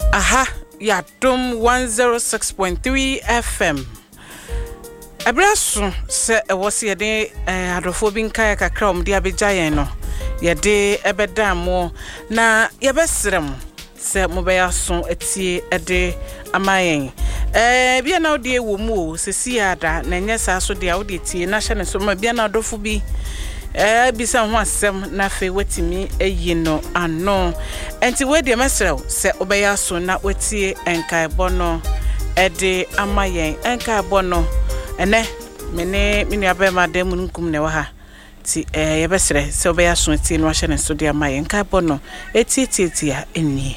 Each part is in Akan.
Aha, ya dum 106.3 FM. Abraso se was ye de adrofobin kaya kakra om de abejayen no. Ye de ebeda mo na ye besrem se mobeya so etie ede amayen. Bia na odi ewo mu o sesi ada na nyesa so de odi tie na hye ne so ma bia na adofo bi bisa ho asem na fe wetimi eyi no ano enti we de mesrew se obeya so na wetie enkaebo no ede amayen enkaebo no ene mini abema dem nkum ne wa ha ti ye besre se obeya so tie no hye ne so de amayen enkaebo no etietia eni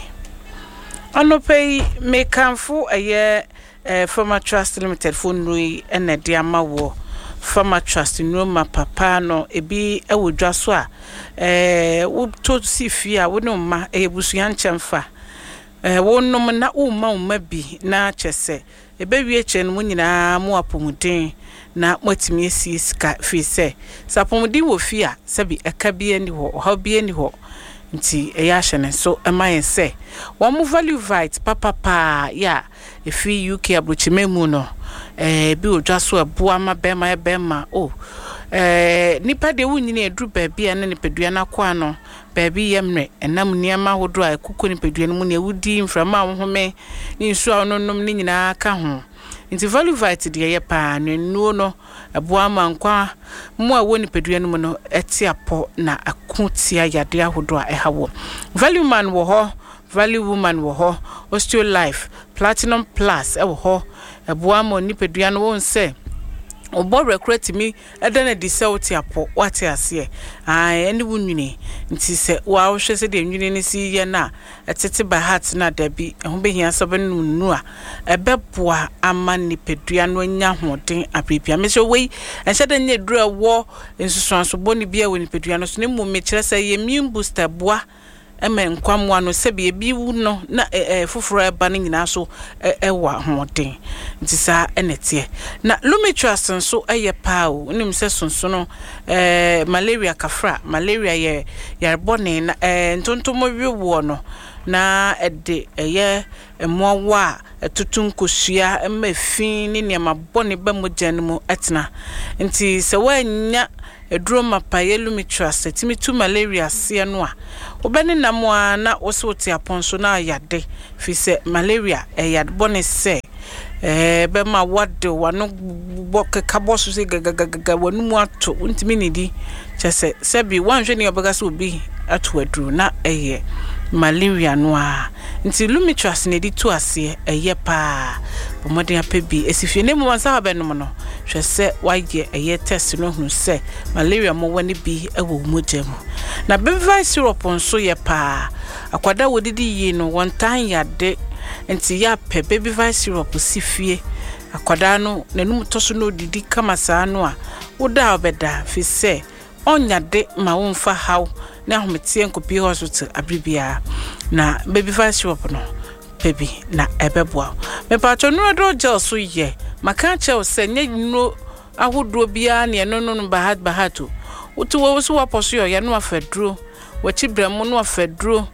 anopai me kanfo eye Farmer Trust Limited phone nui ene de amawo Farmer Trust numa papa no ebi ewodwa so a wo to sifia wo no ma ebusuya nchemfa wonom na uma bi na chese ebewie che no nyina mo apomuden na motimi esi sika fi se sapomuden wo fi a sabi eka bi ani ho ha bi ani ho nti eya hye so emaye se wo mu value vite papa ya efi UK abrochimemu no bi odwa so eboa ma bema nipa de wunyine edru baabi a na nipadua na kwa no baabi yemre enam niama hodo a ekuko nipadua no mu na ewudi mframa wo home ni nsu a nonom ni nyina ka ho nti value vite de ye pa nuo no eboa ma nkwa mo a wo nipadua no mu no etiapo na akutia yade ahodo a ehawo value man wo ho value woman wo ho osteo life platinum plus wo ho eboa ma nipadua no won se obo recruit mi edana di se otiapo wate ase eni wunwini nti se wa wo hwe se de nwini ni si ye na etete by heart na dabi ho behia so be nunu a ebeboa ama nipadua no nya hoden abrebia me so wei ense de nya dura wo nsusuanso boni bia wo nipadua no so ne mu me kire se ye immune booster boa emen kwamwa no sebi ebi wu no na foforo eba no nyina so ewa hoden nti sa enetie na lumitrust nso eye pao nim se sonso no malaria kafra malaria ye yarbone na ntontomo wiwo no na ede eye emowa tutunkosua emafin ni niam bone ba mojan mu etna nti se wanya edro mapaye lumitrust etimi tu malaria se no a obeni namoa na osoti aponso na yade fi se malaria yad bone se be ma wade wano boke kaboso se gagaga wanu mu ato ntimi nidi chese sebi wanhwe ne obega se obi ato adru na malaria no a nti lumitrust ne di to ase pa bomodin apebi esifie ne mu wansa abenom no hwese waye test no hu se malaria mo wani bi ewo mogya mu na baby syrup nso ye pa akwada wodidi yi no wontan yade nti ya pe baby syrup sifie akwada no nanum toso no didi kama saa no a woda obeda fi se onyade ma wonfa haw na hometie nkopi hospital abribia na baby syrup no baby na ebeboa me patro no do gel so ye maka che se nye no ahodo bia ne no bahatu utu wo so waposo ye no afaduro wachi bramo no afaduro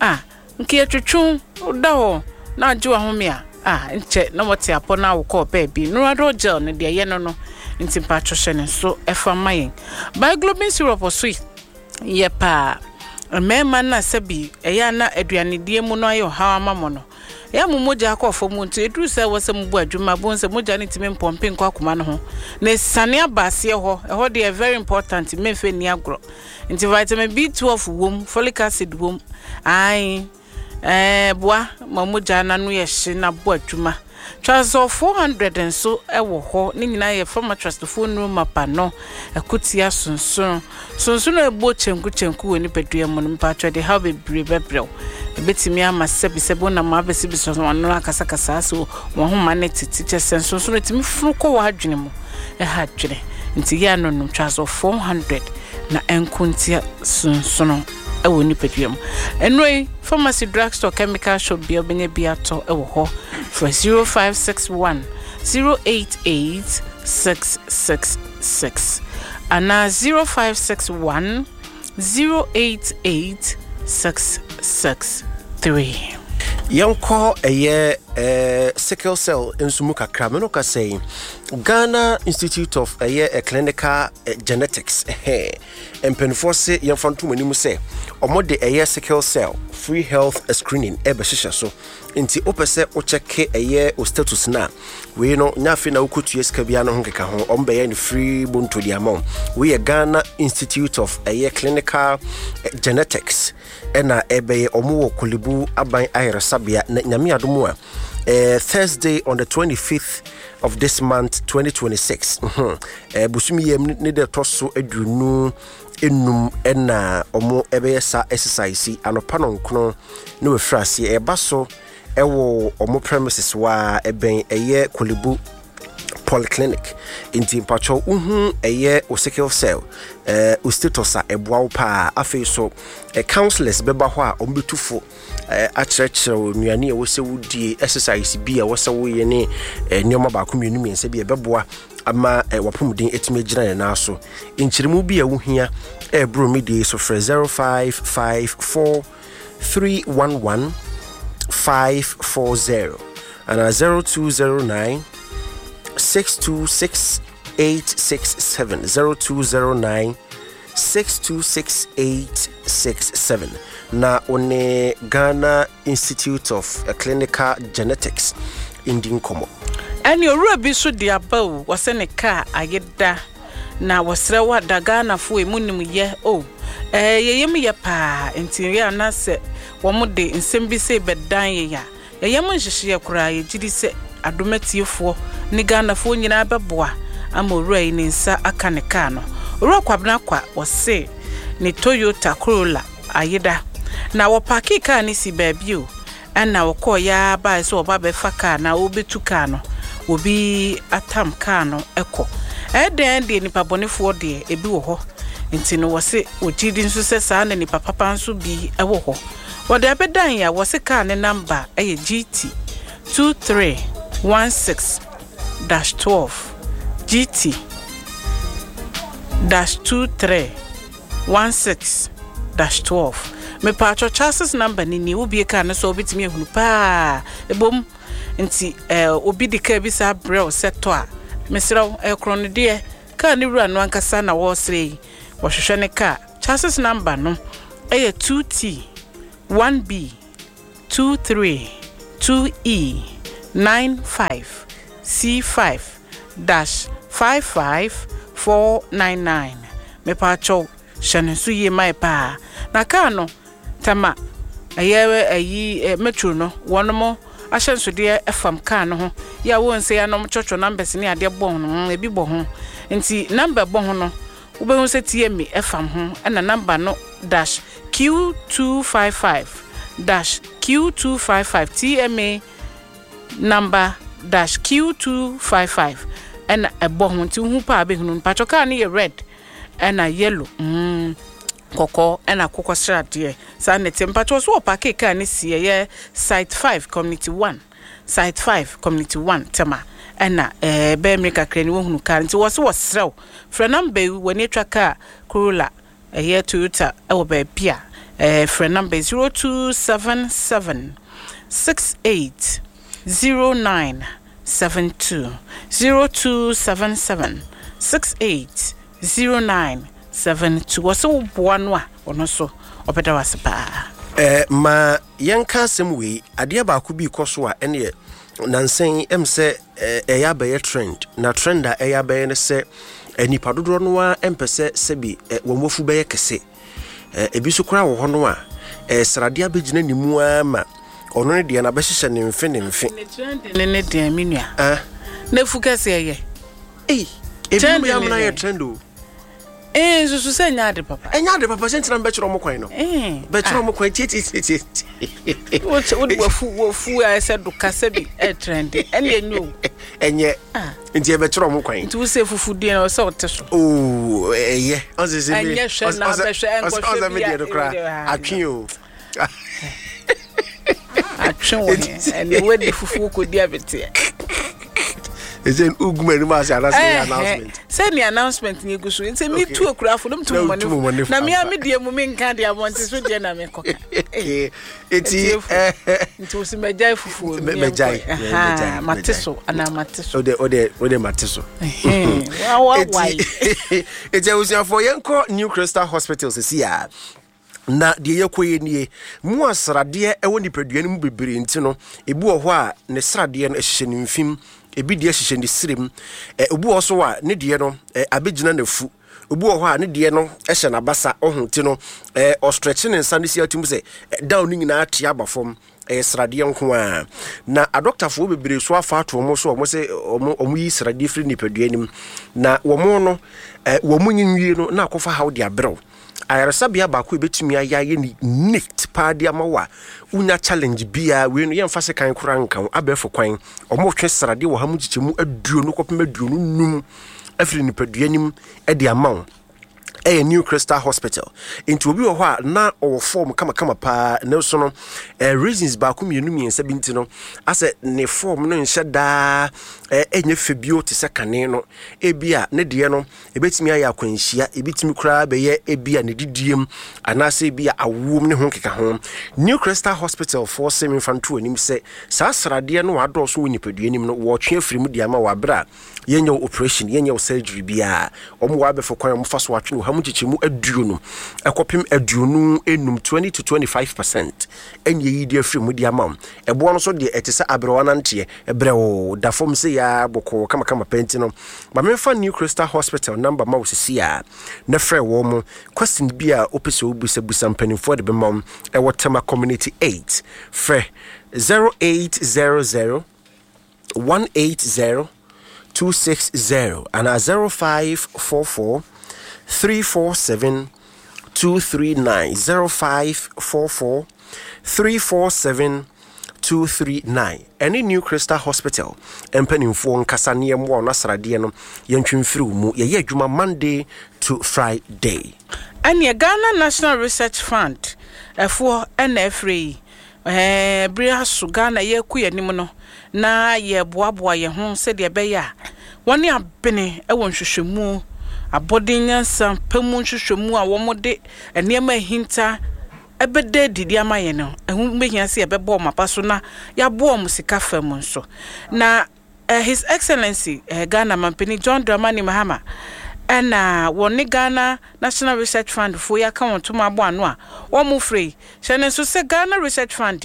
nke atwetwu da ho na age wa home nche na wote apo na wo call baby no do gel ne de ye no nti patro hye so efa mayen by globin syrup so ye pa mema na sabi eya na aduane die mu no ayo hawa mamo no ya moja akofo mu nti edru se wose mbu adwuma bonse moja ne time mpompe nkwa akoma no ho na sane abase ho de very important memfe ni agro nti vitamin B12 wom folic acid wom boa moja na no ye hye na bo adwuma Trazo 400 and so ewo ho ni nyina ye Farmer Trust phone room mapa no akutia sunsun no ebo chenku woni pedua mu no mpa de how be brew ebetimi ama sebisebo na ma besi biso no akasa so wo ho ma ne titi sunsun no timi funu ko wa adwene mu ha adwene nti ya no Trazo 400 na enkuntia sunsun ewo ni pedua mu enwe pharmacy drugstore chemical shop bi obenye bi ato ewo ho for 0561 088 666 and 0561 088 663 Yanko sickle cell in Sumuka Kramenoka saying Ghana Institute of Clinical Genetics and Penforce Yanfantu Menimu say or more the sickle cell free health screening ebeshisha so inti opese o check o status na we no nyafe na ukutu yeska bia no honkeka ho ombe ni free bonto di amount we Ghana Institute of Clinical Genetics ena ebe omo kolibu aban ayresabia na nyame adomu a Thursday on the 25th of this month 2026 busumi yem ne de toso adunu enum ena omo ebe sa exercise anopa no nkono ne we frase eba so ewo omo premises wa eben kolibu polyclinic inti mpacho o sickle cell o status a eboa pa afi so counselors beba ho a ombetufo achirechiro nuane e wo se wudi exercise bi a wo se wo ye ne nioma ba ko mienu miense bi e beboa ama wapomuden etime gina na so inchirimu bi a wo hia bro media so for 0554 311 540 and 0209 626-867 0209 626-867 na one Ghana Institute of Clinical Genetics Indinkomo and your ruby so dear bow was in a car ayeda na wasra wa da Ghana fo emunim ye yeyem ye pa interior na se wo mo de nsem bi se bedan ye ya yeyem nhihye kura ye gidi se adomatiefo ni Ghana fo nyina beboa amoruai ni nsa aka ne ka no oro kwabna kwa wose ni Toyota Corolla ayeda na wo parki ka ni si baabio ana wo koya ba so oba be fa ka na obetu ka no obi atam ka no eko eden de ni pabonefo de ebi wo ho nti no wose ogidi nso se sa na ni papa nso bi ewo ho wo de abedan ya wose ka ne number eye GT 2316-12 GT -2316-12 me patcho chances number ni obi ka ne so obitimi ehunu pa ebom nti obi de ka bi sa brew seto a mesraw ekron de ka ni wura no ankasa na wo srei wo hwehwe ne ka chances number no 2T 1B 23 2E 95 C5-55499 me pacho shanensu ye mai pa na ka no tama ayi metro no wonomo ahyenso de efam ka no ho ya wonse ya no chocho numbers ni ade bon no ebi bo ho nti number bo ho no ube hu se tie me efam ho na number no -Q255 TMA number -Q255 and a bon to who pa be hunu pachoka ni red and a yellow koko and a cocoa strat ye sanet pacho so pake ka ni sie ye site 5 community 1 site 5 community 1 tema and be America krani wo hunu ka nti wo so srew fra number when etwa ka Corolla ye Toyota e wo ba bia fra number 0277 68 0972 0277 68 0972 waso boanwa ono so opeda wasepa ma yanka semwe ade ba ko bi koso a ene nansen emse eya be trend na trend a eya be ne se enipa dodo no a empese se bi womofu be kese ebi so kura wo hono a srade abegina nimu ama ono ne de na behihye ne mfe ne de minua na fukase ye ebi mi amna ye trendo so se nya de papa sentina be chiro mo kwan no be chiro mo kwan tie wo fu a se do kase bi trend ene enyo enye nti be chiro mo kwan nti wo se fufu de na so teso eye on se se enye hwe na be hwe enko hwe bi atwen o atwen wo ene we de fufu ko di abete Is it Ugumanimas announcement? Send the announcement in Gusu. It's a me too a craft for them to money. Namia media women can't have one to sweet Yanamico. It was a Majai for Matiso and Amatiso. Ode Matiso. Why? It's a for Yanko New Crystal Hospitals this year. Na de yekoye nie mu asrade e woni paduane mu bebere ntino ebu ho a ne srade no ehye ne mfim ebi de ehye ne sirem obu oso wa ne de no abegina nafu obu ho a ne de no ehye na basa ohunti no o stretch ne nsa ne si atum se down nyina atia bafom srade nko a na a doctor fo bebere so afa ato mo so mo se omo yi srade firi ne paduane na wo mo no wo mo nyinwie no na akofa how de abrew ayarasabia baako ebetumi ayaye ni neat paadi amawa unya challenge bia we no yemfa se kan kura nkan abefo kwan omo twe srade wo hamu gichemu aduo no kopem aduo no num afiri ni paduanim e de amaw New Crystal Hospital into obi ho a na o form kama pa na so no reasons ba ko mienu miensa binti no ase ne form no nhye da enye febio te sekane no ebia ne de no ebetimi aya akwanhia ebetimi kura be ye ebia ne didiem anase ebia awom ne ho keka ho New Crystal Hospital for semi fanto anim se sa srade no ado so woni paduanim no wo twe afiri mu dia ma wa bra yenye operation yenye surgery bia omo wa be for kwan mo fa so atwe hamu chichimu aduonu ekopim aduonu enum 20 to 25% enye yi dia free mu dia mam ebo no so de etese abrewana ntie ebrewo da fom se ya boko kama penti no ba memfa New Crystal Hospital number ma wosisi ya na frɛ wo mo question bia opese obusa mpanimfo de be mam e wotema community 8 frɛ 0800 180 260 and 0544 347 239 0544 347 239 any New Crystal Hospital empanimfo nkasa ne yemwo na srade no yentwemfiri mu ye adwuma Monday to Friday. And Ghana National Research Fund for NFRE bria su Ghana ye kuyanim no na ye boaboa ye ho se de be ya woni abene e won hwehwemu abodinyansa pamu hwehwemu a womode enema hinta ebede didi amaye no ehun behia se ebebo mapa so na ya bo musika fam nso na His Excellency Ghana Mampeni John Dramani Mahama and woni Ghana National Research Fund for ya kan to ma bo ano a wo mu free shene so se Ghana Research Fund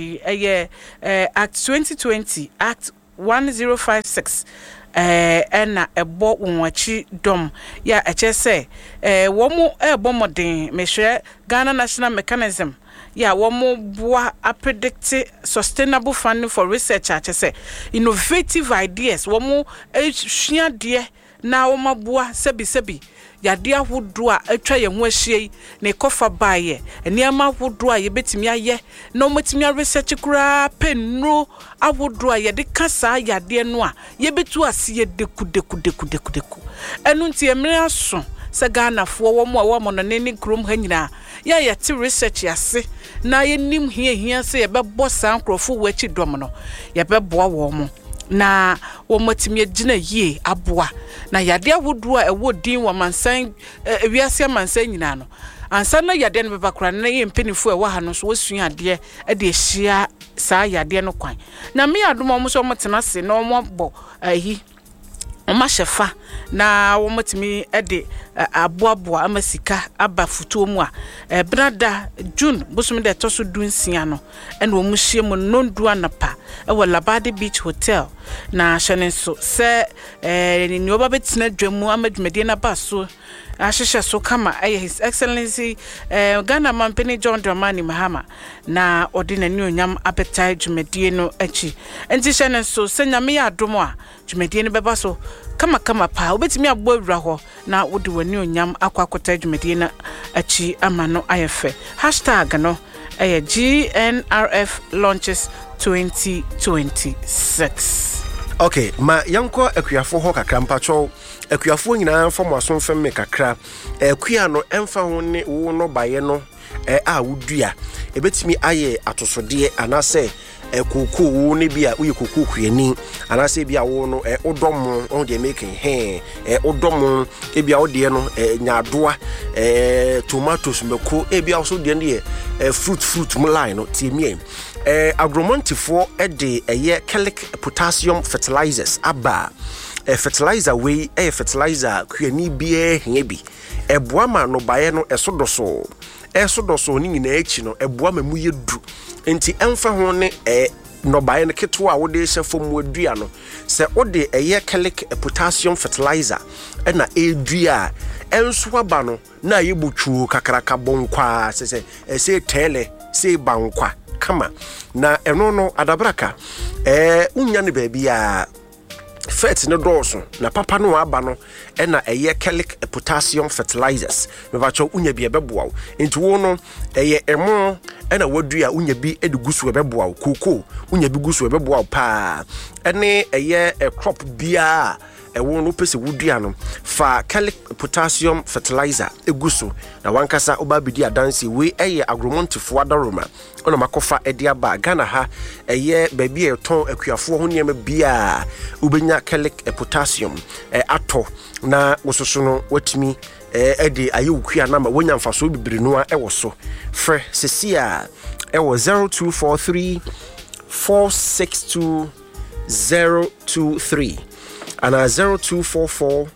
Act 2020 Act 1056 na ebo wonwachi dom ya echese wo mu ebo modern mehwe Ghana National Mechanism ya wo mu boa a predict sustainable funding for research echese innovative ideas wo mu hwia de na wo maboa sebi yade ahodo a atwa ye ho ahie na ekofa baaye eniama ahodo a ye betimi aye na ometimi research kura penro ahodo a ye de kasa yade no a ye betu ase ye deku enu nti emre aso se Ghana fo wo mo a wo mo no ne krom ha nyina ya ye ti research ase na ye nim hia se ye bebo san krofo wachi dom no ye bebo wo mo na wo matimi agina yie aboa na yade ahodo a ewo din wo mansan ewiase mansan nyina no ansa na yade no bebakura na ye mpenifo ewo ha no so wosua ade e de hia saa yade no kwan na me adomo mo so mo tena se na mo bo ahi oma shefa na wo matimi ede aboaboa amasika aba futuo mu a brada June bosome de toso dunsia no ene wo mu hie mu nondu anapa ewo Labadi Beach Hotel na shane so se ni oba betina dwamu amadwumade na baso ahihye so kama His Excellency Ghana Mampeni John Dramani Mahama na ordinary onyam appetite dwumade no achi enti shane so se nyame ya adomo a dwumade no beba so kama pa obetimi agbo awura ho na wode wani onyam akwakota dwumade na achi ama no ayefe #no GNRF launches 2026. Okay, ma yanko akuafo ho kakra mpacho akuafo nyina fam aso fam me kakra akua no emfa ho ne wo no baye no a wodua ebetimi aye atosode anase koko wo ne bia wo ye koko kuani anase bia wo no odom on dey making odom e bia wo de no nyaadoa tomatoes meko e bia so de ne fruit line no tiemie agromontifo de chelic potassium fertilizers aba fertilizer we fertilizer kuani bia hia bi eboa ma no bae no esodoso ni nyina echi no eboa ma mu yedu enti emfa ho ne no bae no keto a wode hye fom wadua no se wode chelic potassium fertilizer na edua enso aba no na yebuchuo kakraka bonkwa se tele se bankwa kama na eno no adabraka unya ne baabia fet ne doso na papa no aba no na chelic potassium fertilizers me ba cho unya bi ebeboa enti wo no emo na wadua unya bi edugusu ebeboa koko unya bi gusu ebeboa pa ene crop bia ewo no pese wodua no fa chelic potassium fertilizer eguso na wankasa oba bidi adansi we agromontifo adaroma ona makofa edia ba Ghana ha baby eton akuafo ho niam bia ubenya chelic potassium ato na wososo no watimi edi ayewukua na ma wonya mfaso bibiri no a ewo fre sesia ewo 0243 462 023 and 0244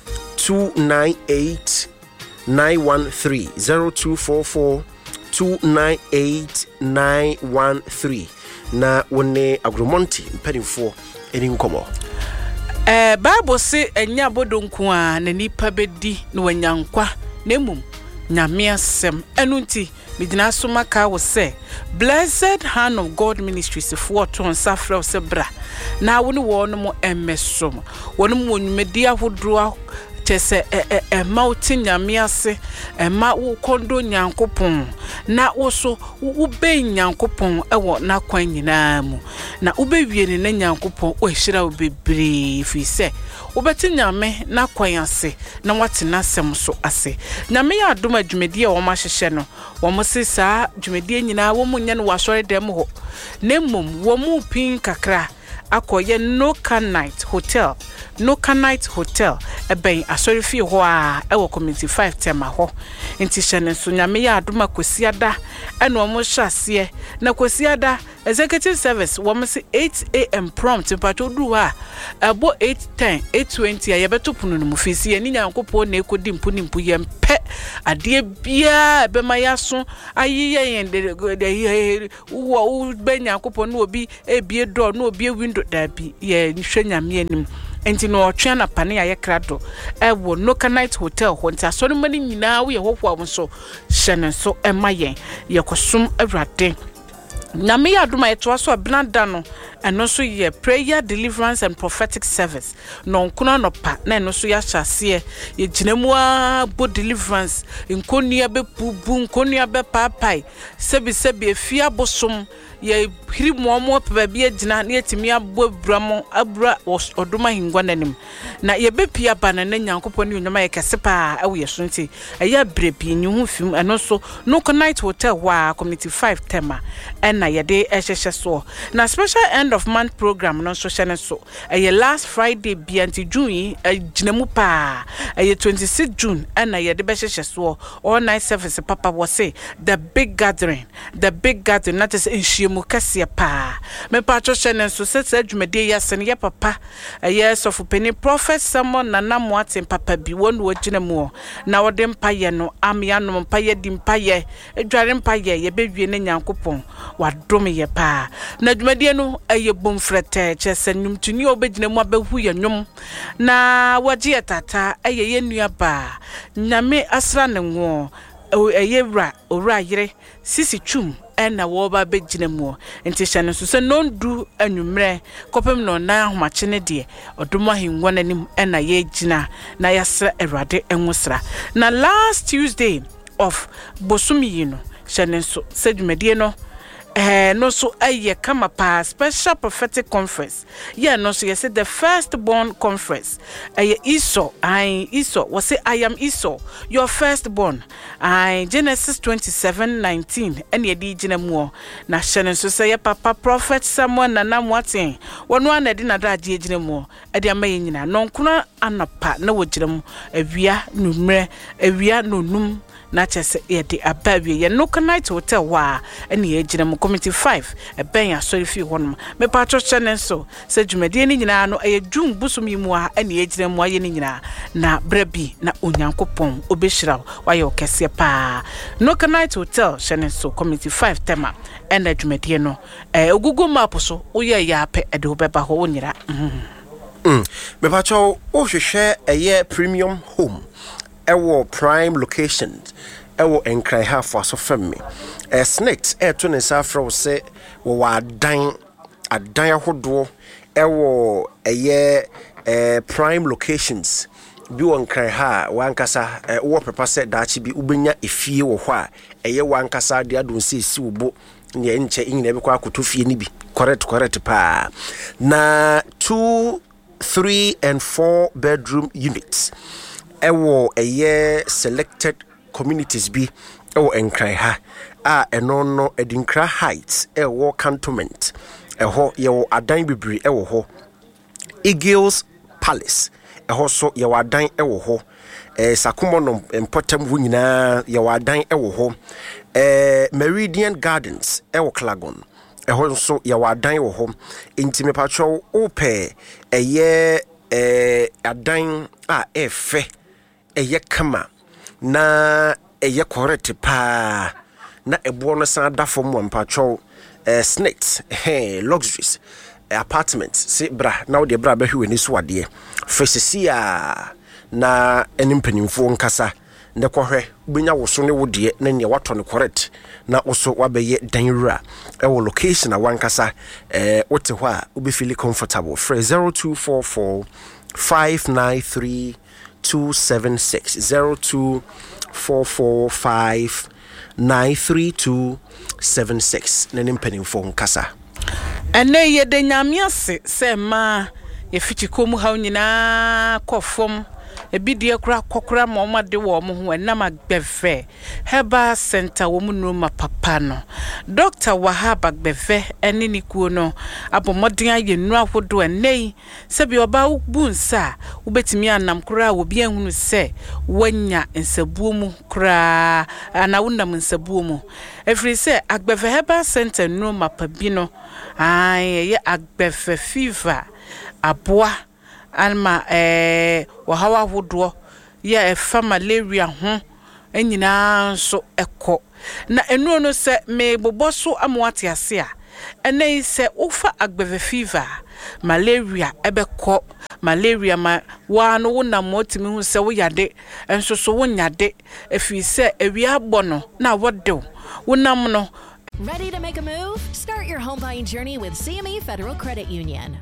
298 913 0244 298 913 na wone agromonti mpedinfo eni nkomo Bible say enya bodonku a na nipa bedi na wanyankwa na mum nyame asem enu nti medina so maka wo say Blessed Hand of God Ministries for to safra se bra na woni wo no mo emesom woni mo nwumedi ahodro chese mauti nyame ase ma wo kondo nyankopon na wo so wo be nyankopon ewo na kwan nyina mu na wo be wie ne nyankopon o hira wo bebre fi se wo beti nyame na kwan ase na wate na sem so ase nyame ya adom adwumedi a wo ma hyehye no wo mo se saa dwumedi nyina wo mu nya no wasore dem ho na mum wo mu pin kakra akoye Noka Night Hotel eben asori fi ho a ewo community 5 tema ho enti hyene so nyame ya adoma kosiada eno mo hyase na kosiada executive service wo mo se 8 am prompt pato du a ebo 8:10 8:20 ya beto punu no mu fisi ani nyankopo na ekodi mpu yempe ade bia ebe mayaso ayiye yende wo be nyankopo na obi ebie door na obi window da bi ye nhwe nyame anim enti no otwe na pane ya yekrado ewo Noka Night Hotel ho nti asori mani nyina wo ye hohwa wo so hyene so emayen yekosum awrade nyame ya adoma eto so abnada no eno so ye prayer deliverance and prophetic service no nkono no pa na eno so ya hyase ye ginemu a bo deliverance nkonua be pubu nkonua be papai sebi efia bosom ye hiri momo pebia agina na yetimi abo bramo abra odoma hingwa nanim na ye bepia bana na nyankopon ni nyoma ye kesepa awo ye so nti eya brepi nyu hu fim eno so Noka Night Hotel wa community 5 tema na ye de ehhehye so na special end of month program no so hyene so ye last Friday bia nti June ginemu pa 26 June na ye de behhehye so all night service papa was say the big gathering that is mukasi pa me patcho chene so setse adwumade ya sene ya papa yes of penny prophet someone na namwate papa bi wonu wagina mu na wode mpaye no amya no mpaye di mpaye edware mpaye ye bewie ne nyankopon wadom ye pa na adwumade no aye bomfrete chese nwumtuni obegina mu abahu ye nwum na waje tata aye ye nuaba nyame asra ne nwo aye ora yire sisi twum na wo ba begina mu enti hyane so se nondu anwumre kopem no na ahomache ne de odomo ahenwa nanim na ye gina na yasra Awurade enwosra na last Tuesday of bosumi no hyane so se dwumade no no so aye kama pa special prophetic conference yeah no so yes the firstborn conference Esau was say I am Esau your firstborn Genesis 27:19 ene di gina mu na hye so say papa prophet Samuel na namwaten wono anadi na da age gina mu ade amaye nyina no nkuna anapa na wogina mu awia numre awia nonum na chese yede abawie ye no night hotel wa ene ye gina mu committee 5 ben ya sorry fi honum me pa cho channel so se dwumade ni nyina no dwum busum yimu a ene ye gina mu aye ni nyina na brabi na onyankopon obehira wa ye okese pa no night hotel channel so committee 5 tema ene dwumade no ogugu map so uye ya pe ede obeba ho onyira me pa cho o hwehwe eye premium home ewo prime locations ewo enkrai half aso femme snakes to ne safro se wo adan ahodo ewo eye prime locations bi won krai ha wankasa wo pepa se daachi bi ubenya efie wo ho a eye wankasa de adon se si wo ne enche nyina bi kwa akoto fie ni bi correct pa na 2, 3 and 4 bedroom units ewo eye selected communities bi ewo enkrai ha eno no Edinkra Heights ewo cantonment eho yewo adan bibiri ewo ho Eagles Palace eho so yewo adan ewo ho Sakumono Mpotem hu nyina yewo adan ewo ho Meridian Gardens ewo Klagon eho so yewo adan ewo ho intime patro ope eye adan efe eye kama na eye correct pa na ebo no san da fom mpatcho snakes luxuries apartments se bra na de bra behwe ni so ade fesisia na enimpanimfo nkasa nde kohwe benya woso ne wode na ne wato ne correct na woso wabeye danwura ewo location na wankasa wote ho a ubefili comfortable for 0244 593 276 0244593276 nene mpanimfo nkasa ene ye de nyamiase se ma ye fichikomu ha nyina kofom ebidie kura kokura ma omade wo mo ho enam agbefe heba center wo mu ma papa no Dr. Wahab Agbefe ene nikuo no abomodin aye nu ahodo enei se bi oba bunsa ubetimi anam kura obi ehunu se wanya nsabuo mu kura ana wonam nsabuo mu efri se Agbefe heba center nu ma pabi no ye Agbefe fever aboa alma wahawa hodo ya malaria ho enyina so eko na enu no se me boboso amwate ase a ene se ufa Agbefe fever malaria ebeko malaria ma wa no wona motimi hu se wo yade enso so wo nyade efi se ewia bono na wodew wonam no. Ready to make a move? Start your home buying journey with CME Federal Credit Union.